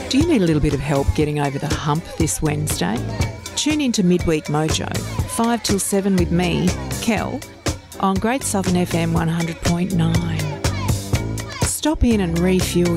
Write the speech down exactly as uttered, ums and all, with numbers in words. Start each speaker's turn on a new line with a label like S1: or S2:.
S1: Do you need a little bit of help getting over the hump this Wednesday? Tune in to Midweek Mojo, five till seven with me, Kel, on Great Southern F M one hundred point nine. Stop in and refuel